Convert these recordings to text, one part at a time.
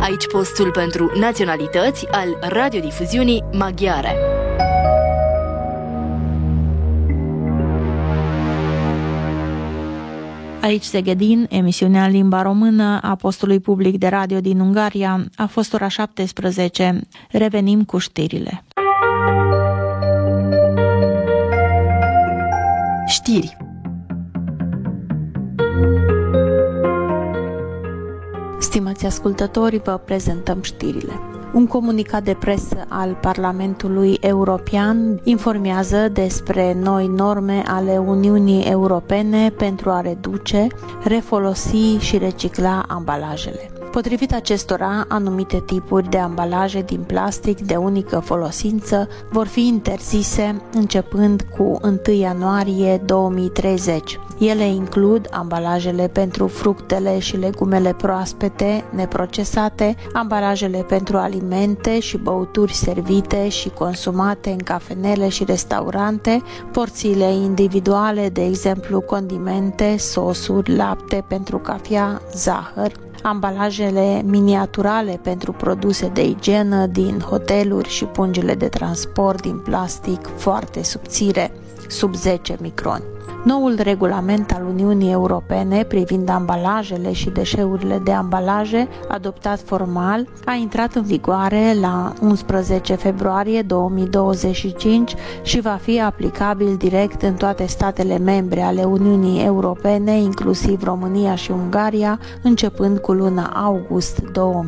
Aici postul pentru naționalități al radiodifuziunii maghiare. Aici Szegedin, emisiunea în limba română a postului public de radio din Ungaria. A fost ora 17. Revenim cu știrile. Știri. Stimați ascultători, vă prezentăm știrile. Un comunicat de presă al Parlamentului European informează despre noi norme ale Uniunii Europene pentru a reduce, refolosi și recicla ambalajele. Potrivit acestora, anumite tipuri de ambalaje din plastic de unică folosință vor fi interzise începând cu 1 ianuarie 2030. Ele includ ambalajele pentru fructele și legumele proaspete, neprocesate, ambalajele pentru alimente și băuturi servite și consumate în cafenele și restaurante, porțiile individuale, de exemplu condimente, sosuri, lapte pentru cafea, zahăr, ambalajele miniaturale pentru produse de igienă din hoteluri și pungile de transport din plastic foarte subțire, sub 10 microni. Noul regulament al Uniunii Europene privind ambalajele și deșeurile de ambalaje, adoptat formal, a intrat în vigoare la 11 februarie 2025 și va fi aplicabil direct în toate statele membre ale Uniunii Europene, inclusiv România și Ungaria, începând cu luna august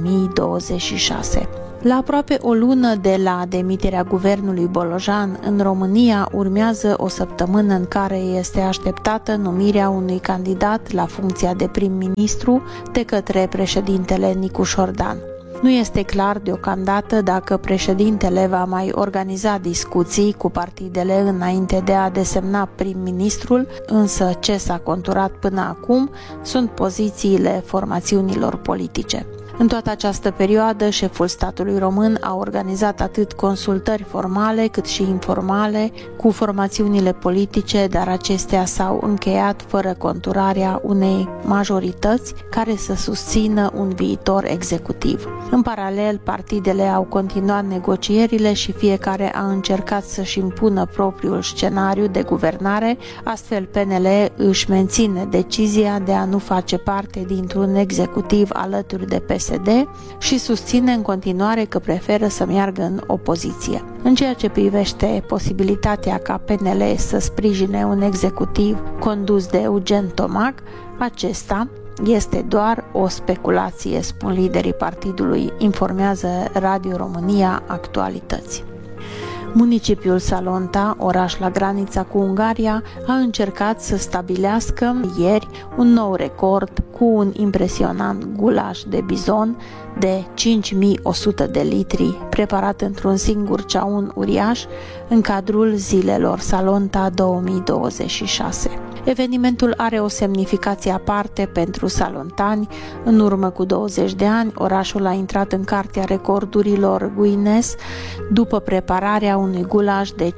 2026. La aproape o lună de la demiterea guvernului Bolojan în România, urmează o săptămână în care este așteptată numirea unui candidat la funcția de prim-ministru de către președintele Nicu Șordan. Nu este clar deocamdată dacă președintele va mai organiza discuții cu partidele înainte de a desemna prim-ministrul, însă ce s-a conturat până acum sunt pozițiile formațiunilor politice. În toată această perioadă, șeful statului român a organizat atât consultări formale cât și informale cu formațiunile politice, dar acestea s-au încheiat fără conturarea unei majorități care să susțină un viitor executiv. În paralel, partidele au continuat negocierile și fiecare a încercat să-și impună propriul scenariu de guvernare, astfel PNL își menține decizia de a nu face parte dintr-un executiv alături de PSD și susține în continuare că preferă să meargă în opoziție. În ceea ce privește posibilitatea ca PNL să sprijine un executiv condus de Eugen Tomac, acesta este doar o speculație, spun liderii partidului, informează Radio România Actualități. Municipiul Salonta, oraș la granița cu Ungaria, a încercat să stabilească ieri un nou record cu un impresionant gulaș de bizon de 5100 de litri, preparat într-un singur ceaun uriaș în cadrul zilelor Salonta 2026. Evenimentul are o semnificație aparte pentru salontani. În urmă cu 20 de ani, orașul a intrat în cartea recordurilor Guinness după prepararea unui gulaș de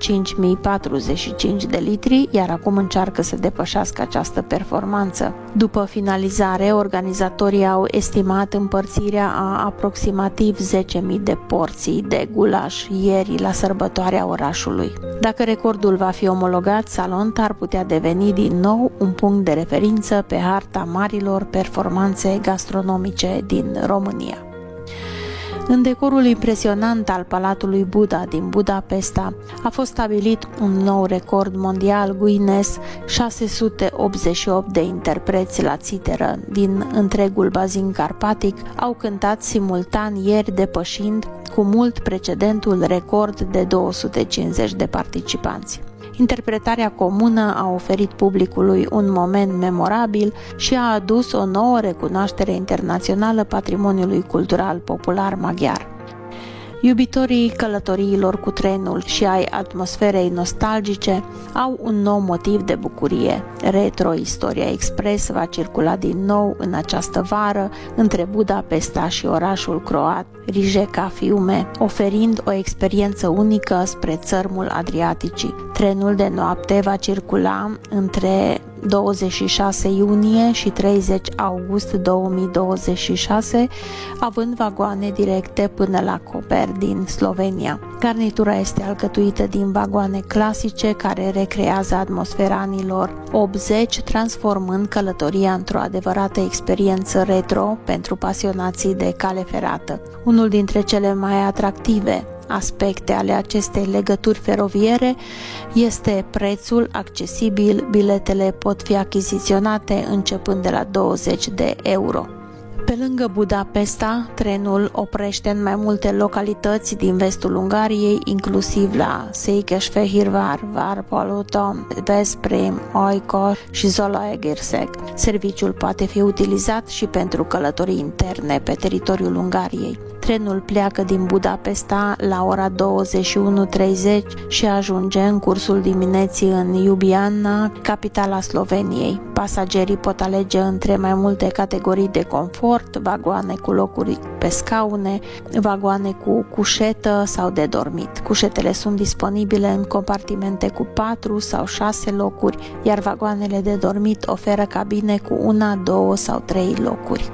5045 de litri, iar acum încearcă să depășească această performanță. După finalizare, organizatorii au estimat împărțirea a aproximativ 10.000 de porții de gulaș ieri la sărbătoarea orașului. Dacă recordul va fi omologat, Salonta ar putea deveni din nou un punct de referință pe harta marilor performanțe gastronomice din România. În decorul impresionant al Palatului Buda din Budapesta a fost stabilit un nou record mondial Guinness. 688 de interpreți la țiteră din întregul bazin carpatic au cântat simultan ieri, depășind cu mult precedentul record de 250 de participanți. Interpretarea comună a oferit publicului un moment memorabil și a adus o nouă recunoaștere internațională patrimoniului cultural popular maghiar. Iubitorii călătoriilor cu trenul și ai atmosferei nostalgice au un nou motiv de bucurie. Retro Istoria Express va circula din nou în această vară între Budapesta și orașul croat Rijeka Fiume, oferind o experiență unică spre țărmul Adriaticii. Trenul de noapte va circula între 26 iunie și 30 august 2026, având vagoane directe până la Koper din Slovenia. Garnitura este alcătuită din vagoane clasice care recrează atmosfera anilor 80, transformând călătoria într-o adevărată experiență retro pentru pasionații de cale ferată. Unul dintre cele mai atractive aspecte ale acestei legături feroviere este prețul accesibil. Biletele pot fi achiziționate începând de la 20 de euro. Pe lângă Budapesta, trenul oprește în mai multe localități din vestul Ungariei, inclusiv la Székesfehérvár, Várpalota, Veszprém, Ajka și Zalaegerszeg. Serviciul poate fi utilizat și pentru călătorii interne pe teritoriul Ungariei. Trenul pleacă din Budapesta la ora 21:30 și ajunge în cursul dimineții în Ljubljana, capitala Sloveniei. Pasagerii pot alege între mai multe categorii de confort, vagoane cu locuri pe scaune, vagoane cu cușetă sau de dormit. Cușetele sunt disponibile în compartimente cu 4 sau 6 locuri, iar vagoanele de dormit oferă cabine cu 1, 2 sau 3 locuri.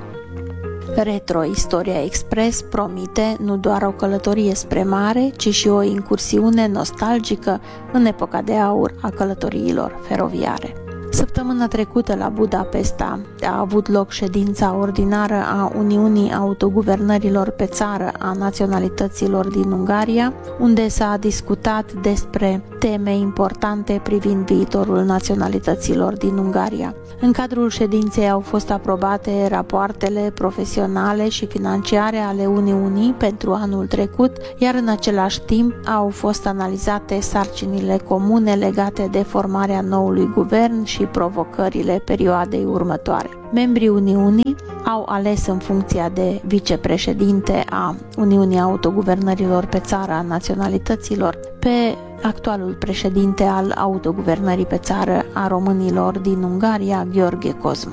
Retro Istoria Express promite nu doar o călătorie spre mare, ci și o incursiune nostalgică în epoca de aur a călătoriilor feroviare. Săptămâna trecută la Budapesta a avut loc ședința ordinară a Uniunii Autoguvernărilor pe țară a naționalităților din Ungaria, unde s-a discutat despre teme importante privind viitorul naționalităților din Ungaria. În cadrul ședinței au fost aprobate rapoartele profesionale și financiare ale Uniunii pentru anul trecut, iar în același timp au fost analizate sarcinile comune legate de formarea noului guvern și provocările perioadei următoare. Membrii Uniunii au ales în funcția de vicepreședinte a Uniunii Autoguvernărilor pe țară a naționalităților pe actualul președinte al autoguvernării pe țară a românilor din Ungaria, Gheorghe Cosma.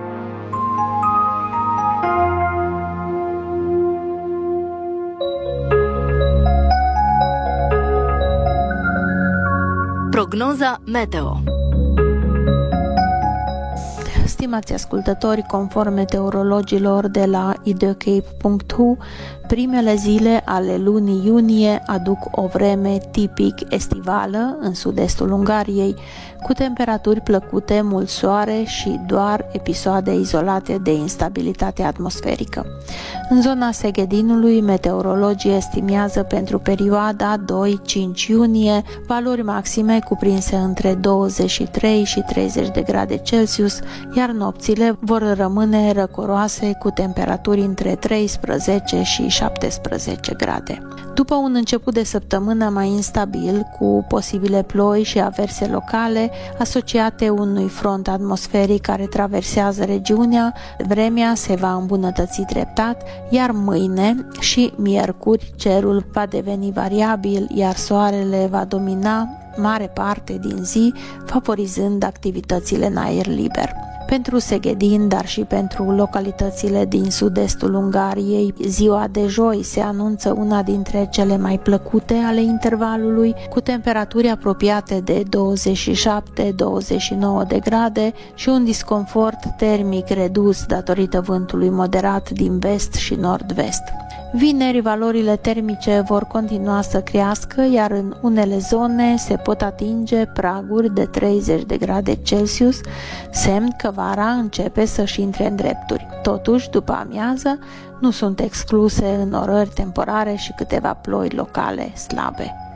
Prognoza meteo. Stimați ascultători, conform meteorologilor de la ideocape.hu, primele zile ale lunii iunie aduc o vreme tipic estivală în sud-estul Ungariei, cu temperaturi plăcute, mult soare și doar episoade izolate de instabilitate atmosferică. În zona Seghedinului, meteorologii estimează pentru perioada 2-5 iunie valori maxime cuprinse între 23 și 30 de grade Celsius, iar nopțile vor rămâne răcoroase cu temperaturi între 13 și 17 grade. După un început de săptămână mai instabil, cu posibile ploi și averse locale asociate unui front atmosferic care traversează regiunea, vremea se va îmbunătăți treptat, iar mâine și miercuri cerul va deveni variabil, iar soarele va domina mare parte din zi, favorizând activitățile în aer liber. Pentru Seghedin, dar și pentru localitățile din sud-estul Ungariei, ziua de joi se anunță una dintre cele mai plăcute ale intervalului, cu temperaturi apropiate de 27-29 de grade și un disconfort termic redus datorită vântului moderat din vest și nord-vest. Vineri, valorile termice vor continua să crească, iar în unele zone se pot atinge praguri de 30 de grade Celsius, semn că vara începe să-și intre în drepturi. Totuși, după amiază, nu sunt excluse în orări temporare și câteva ploi locale slabe.